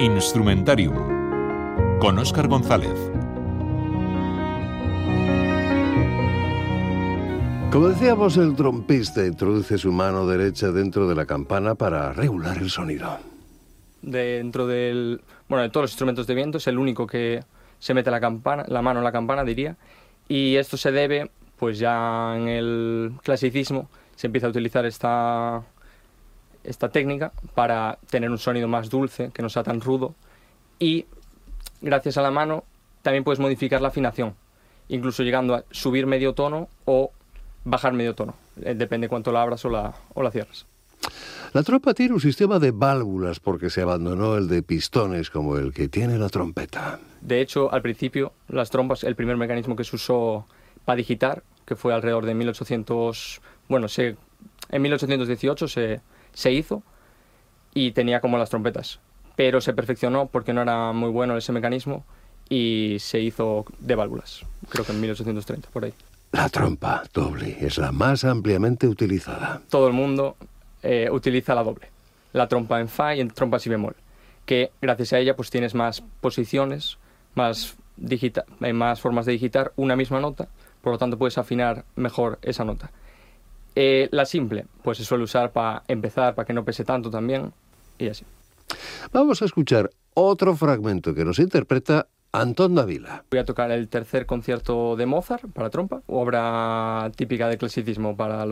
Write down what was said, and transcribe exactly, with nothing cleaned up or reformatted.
Instrumentarium con Óscar González. Como decíamos, el trompista introduce su mano derecha dentro de la campana para regular el sonido. Dentro del, bueno, de todos los instrumentos de viento es el único que se mete la campana, la mano en la campana, diría, y esto se debe, pues ya en el clasicismo se empieza a utilizar esta, esta técnica para tener un sonido más dulce, que no sea tan rudo, y gracias a la mano también puedes modificar la afinación, incluso llegando a subir medio tono o bajar medio tono, eh, depende cuánto la abras o la, o la cierras. La trompa tiene un sistema de válvulas porque se abandonó el de pistones como el que tiene la trompeta. De hecho, al principio, las trompas, el primer mecanismo que se usó para digitar, que fue alrededor de mil ochocientos... Bueno, se, en mil ochocientos dieciocho se, se hizo y tenía como las trompetas. Pero se perfeccionó porque no era muy bueno ese mecanismo y se hizo de válvulas, creo que en mil ochocientos treinta, por ahí. La trompa doble es la más ampliamente utilizada. Todo el mundo eh, utiliza la doble, la trompa en fa y en trompa si bemol, que gracias a ella pues tienes más posiciones, más, digita más formas de digitar una misma nota, por lo tanto puedes afinar mejor esa nota. Eh, la simple pues se suele usar para empezar, para que no pese tanto también, y así. Vamos a escuchar otro fragmento que nos interpreta Antón Dávila. Voy a tocar el tercer concierto de Mozart para trompa, obra típica del clasicismo para los